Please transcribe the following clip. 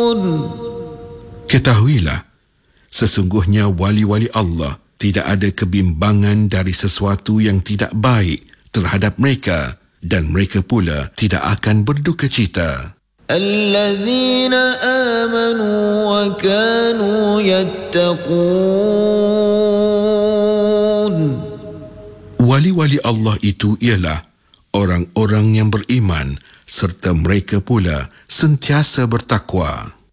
Ketahuilah, sesungguhnya wali-wali Allah tidak ada kebimbangan dari sesuatu yang tidak baik terhadap mereka, dan mereka pula tidak akan berduka cita. الذين آمنوا وكانوا يتقون. Wali-wali Allah itu ialah orang-orang yang beriman serta mereka pula sentiasa bertakwa.